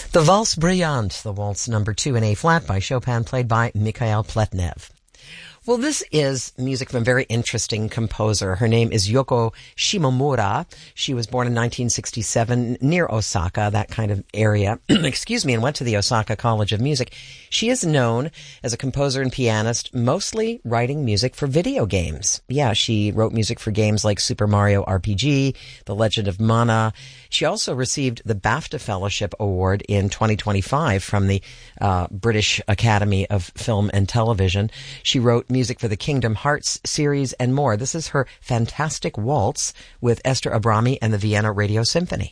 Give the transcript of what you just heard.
The Valse Brillante, the waltz number 2 in A-flat by Chopin, played by Mikhail Pletnev. Well, this is music from a very interesting composer. Her name is Yoko Shimomura. She was born in 1967 near Osaka, that kind of area, excuse me, and went to the Osaka College of Music. She is known as a composer and pianist, mostly writing music for video games. Yeah, she wrote music for games like Super Mario RPG, The Legend of Mana. She also received the BAFTA Fellowship Award in 2025 from the British Academy of Film and Television. She wrote music for the Kingdom Hearts series and more. This is her fantastic waltz with Esther Abrami and the Vienna Radio Symphony.